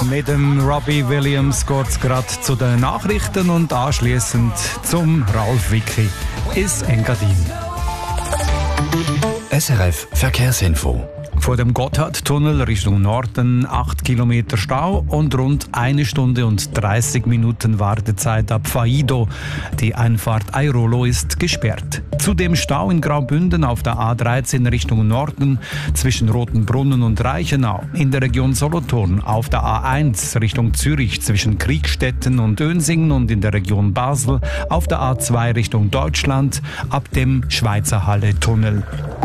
Mit dem Robbie Williams geht es gerade zu den Nachrichten und anschließend zum Ralf Wicki ins Engadin. SRF Verkehrsinfo. Vor dem Gotthardtunnel Richtung Norden 8 Kilometer Stau und rund 1 Stunde und 30 Minuten Wartezeit ab Faido. Die Einfahrt Airolo ist gesperrt. Zudem Stau in Graubünden auf der A13 Richtung Norden zwischen Rotenbrunnen und Reichenau. In der Region Solothurn auf der A1 Richtung Zürich zwischen Kriegstetten und Önsingen und in der Region Basel auf der A2 Richtung Deutschland ab dem Schweizer Halle-Tunnel.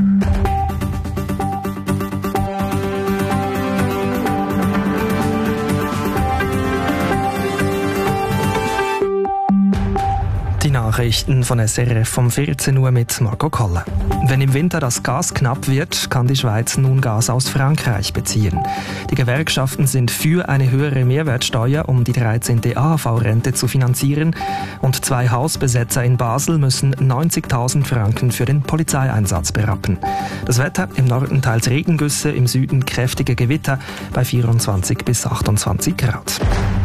Nachrichten von SRF um 14 Uhr mit Marco Koller. Wenn im Winter das Gas knapp wird, kann die Schweiz nun Gas aus Frankreich beziehen. Die Gewerkschaften sind für eine höhere Mehrwertsteuer, um die 13. AHV-Rente zu finanzieren. Und 2 Hausbesetzer in Basel müssen 90.000 Franken für den Polizeieinsatz berappen. Das Wetter: im Norden teils Regengüsse, im Süden kräftige Gewitter bei 24 bis 28 Grad.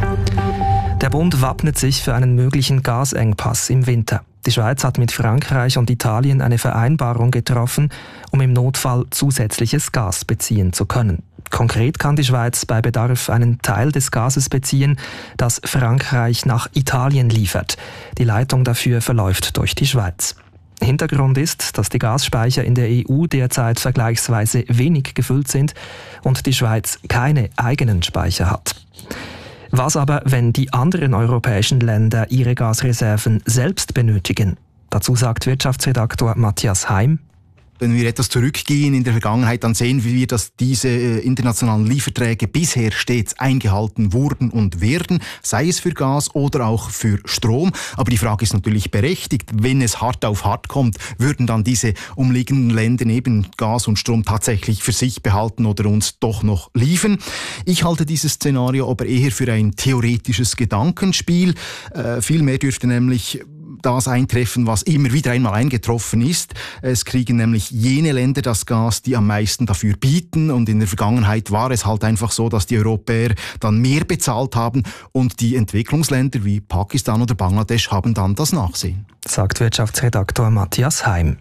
Der Bund wappnet sich für einen möglichen Gasengpass im Winter. Die Schweiz hat mit Frankreich und Italien eine Vereinbarung getroffen, um im Notfall zusätzliches Gas beziehen zu können. Konkret kann die Schweiz bei Bedarf einen Teil des Gases beziehen, das Frankreich nach Italien liefert. Die Leitung dafür verläuft durch die Schweiz. Hintergrund ist, dass die Gasspeicher in der EU derzeit vergleichsweise wenig gefüllt sind und die Schweiz keine eigenen Speicher hat. Was aber, wenn die anderen europäischen Länder ihre Gasreserven selbst benötigen? Dazu sagt Wirtschaftsredaktor Matthias Heim: Wenn wir etwas zurückgehen in der Vergangenheit, dann sehen wir, dass diese internationalen Lieferträge bisher stets eingehalten wurden und werden, sei es für Gas oder auch für Strom. Aber die Frage ist natürlich berechtigt. Wenn es hart auf hart kommt, würden dann diese umliegenden Länder eben Gas und Strom tatsächlich für sich behalten oder uns doch noch liefern? Ich halte dieses Szenario aber eher für ein theoretisches Gedankenspiel. Vielmehr dürfte nämlich das eintreffen, was immer wieder einmal eingetroffen ist. Es kriegen nämlich jene Länder das Gas, die am meisten dafür bieten. Und in der Vergangenheit war es halt einfach so, dass die Europäer dann mehr bezahlt haben und die Entwicklungsländer wie Pakistan oder Bangladesch haben dann das Nachsehen. Sagt Wirtschaftsredaktor Matthias Heim.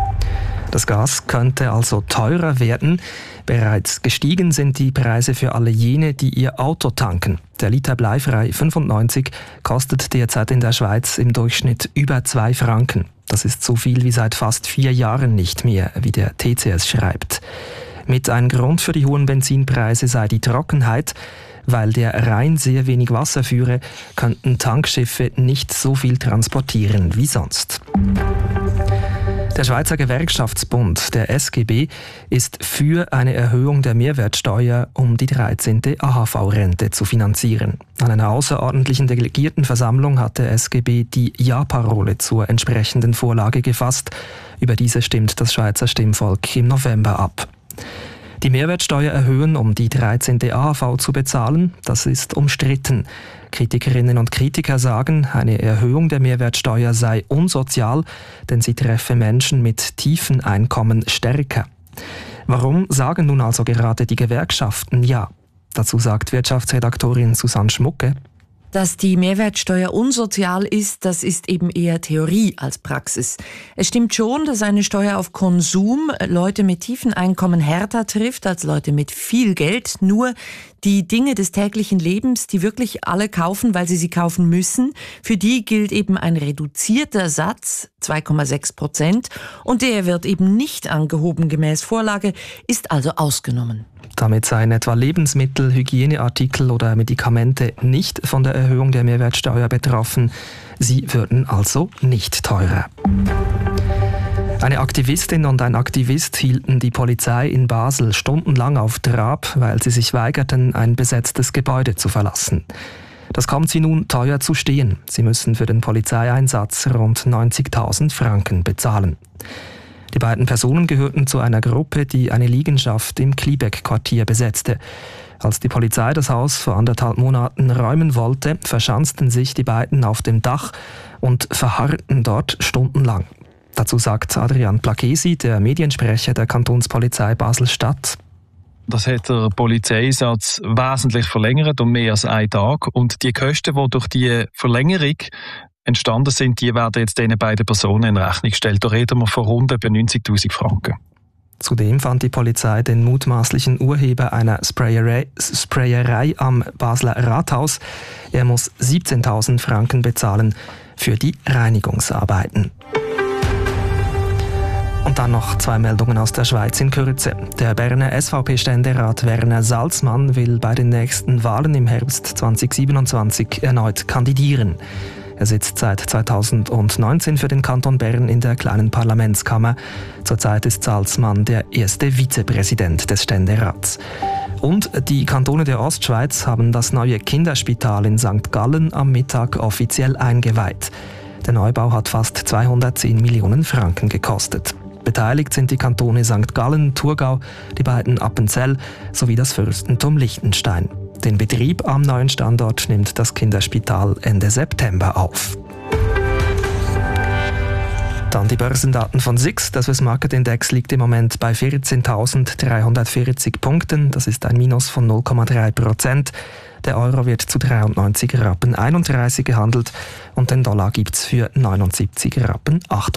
Das Gas könnte also teurer werden. Bereits gestiegen sind die Preise für alle jene, die ihr Auto tanken. Der Liter bleifrei 95 kostet derzeit in der Schweiz im Durchschnitt über 2 Franken. Das ist so viel wie seit fast 4 Jahren nicht mehr, wie der TCS schreibt. Mit ein Grund für die hohen Benzinpreise sei die Trockenheit. Weil der Rhein sehr wenig Wasser führe, könnten Tankschiffe nicht so viel transportieren wie sonst. Der Schweizer Gewerkschaftsbund, der SGB, ist für eine Erhöhung der Mehrwertsteuer, um die 13. AHV-Rente zu finanzieren. An einer außerordentlichen Delegiertenversammlung hat der SGB die Ja-Parole zur entsprechenden Vorlage gefasst. Über diese stimmt das Schweizer Stimmvolk im November ab. Die Mehrwertsteuer erhöhen, um die 13. AHV zu bezahlen, das ist umstritten. Kritikerinnen und Kritiker sagen, eine Erhöhung der Mehrwertsteuer sei unsozial, denn sie treffe Menschen mit tiefen Einkommen stärker. Warum sagen nun also gerade die Gewerkschaften Ja? Dazu sagt Wirtschaftsredaktorin Susanne Schmucke: Dass die Mehrwertsteuer unsozial ist, das ist eben eher Theorie als Praxis. Es stimmt schon, dass eine Steuer auf Konsum Leute mit tiefen Einkommen härter trifft als Leute mit viel Geld. Nur die Dinge des täglichen Lebens, die wirklich alle kaufen, weil sie kaufen müssen, für die gilt eben ein reduzierter Satz, 2,6%, und der wird eben nicht angehoben gemäß Vorlage, ist also ausgenommen. Damit seien etwa Lebensmittel, Hygieneartikel oder Medikamente nicht von der Erhöhung der Mehrwertsteuer betroffen. Sie würden also nicht teurer. Eine Aktivistin und ein Aktivist hielten die Polizei in Basel stundenlang auf Trab, weil sie sich weigerten, ein besetztes Gebäude zu verlassen. Das kommt sie nun teuer zu stehen. Sie müssen für den Polizeieinsatz rund 90.000 Franken bezahlen. Die beiden Personen gehörten zu einer Gruppe, die eine Liegenschaft im Kliebeck-Quartier besetzte. Als die Polizei das Haus vor 1,5 Monaten räumen wollte, verschanzten sich die beiden auf dem Dach und verharrten dort stundenlang. Dazu sagt Adrian Plakesi, der Mediensprecher der Kantonspolizei Basel-Stadt: Das hat der Polizeieinsatz wesentlich verlängert, um mehr als einen Tag. Und die Kosten, die durch die Verlängerung entstanden sind, die werden jetzt diesen beiden Personen in Rechnung gestellt. Da reden wir von rund etwa 90'000 Franken. Zudem fand die Polizei den mutmaßlichen Urheber einer Sprayerei am Basler Rathaus. Er muss 17.000 Franken bezahlen für die Reinigungsarbeiten. Und dann noch 2 Meldungen aus der Schweiz in Kürze. Der Berner SVP-Ständerat Werner Salzmann will bei den nächsten Wahlen im Herbst 2027 erneut kandidieren. Er sitzt seit 2019 für den Kanton Bern in der kleinen Parlamentskammer. Zurzeit ist Salzmann der erste Vizepräsident des Ständerats. Und die Kantone der Ostschweiz haben das neue Kinderspital in St. Gallen am Mittag offiziell eingeweiht. Der Neubau hat fast 210 Millionen Franken gekostet. Beteiligt sind die Kantone St. Gallen, Thurgau, die beiden Appenzell sowie das Fürstentum Liechtenstein. Den Betrieb am neuen Standort nimmt das Kinderspital Ende September auf. Dann die Börsendaten von SIX. Der Swiss Market Index liegt im Moment bei 14.340 Punkten. Das ist ein Minus von 0,3%. Der Euro wird zu 93,31 Rappen gehandelt und den Dollar gibt es für 79,88 Rappen.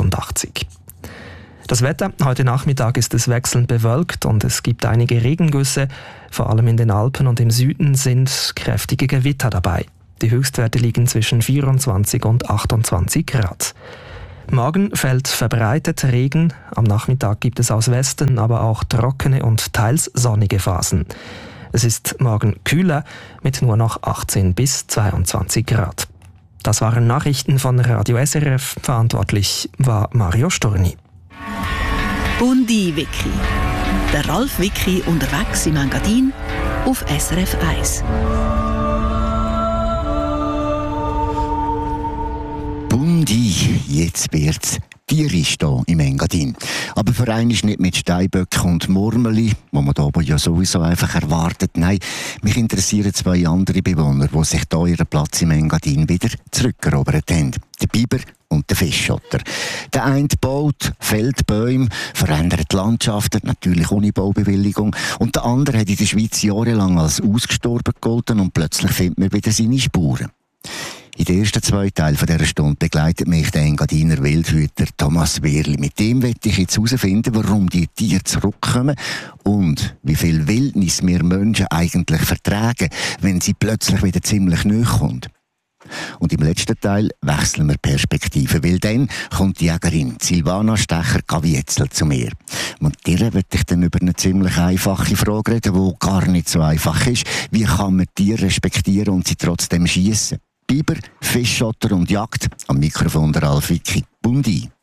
Das Wetter: Heute Nachmittag ist es wechselnd bewölkt und es gibt einige Regengüsse. Vor allem in den Alpen und im Süden sind kräftige Gewitter dabei. Die Höchstwerte liegen zwischen 24 und 28 Grad. Morgen fällt verbreitet Regen. Am Nachmittag gibt es aus Westen aber auch trockene und teils sonnige Phasen. Es ist morgen kühler mit nur noch 18 bis 22 Grad. Das waren Nachrichten von Radio SRF. Verantwortlich war Mario Storni. Bundi-Wiki. Der Ralf Wiki unterwegs im Engadin auf SRF 1. Bundi, jetzt wird's tierisch hier im Engadin. Aber für einen ist nicht mit Steinböcken und Murmeli, wo man hier ja sowieso einfach erwartet. Nein, mich interessieren 2 andere Bewohner, die sich hier ihren Platz im Engadin wieder zurückerobert haben. Der Biber und der Fischotter. Der eine baut, fällt Bäume, verändert Landschaften, natürlich ohne Baubewilligung. Und der andere hat in der Schweiz jahrelang als ausgestorben gegolten und plötzlich findet man wieder seine Spuren. In den ersten 2 Teilen dieser Stunde begleitet mich der Engadiner Wildhüter Thomas Wehrli. Mit dem möchte ich jetzt herausfinden, warum die Tiere zurückkommen und wie viel Wildnis wir Menschen eigentlich vertragen, wenn sie plötzlich wieder ziemlich nahe kommt. Und im letzten Teil wechseln wir Perspektiven, weil dann kommt die Jägerin Silvana Stecher-Kavietzel zu mir. Und ihr möchte ich dann über eine ziemlich einfache Frage reden, die gar nicht so einfach ist. Wie kann man Tiere respektieren und sie trotzdem schiessen? Biber, Fischotter und Jagd. Am Mikrofon der Ralf Wiki. Bundi.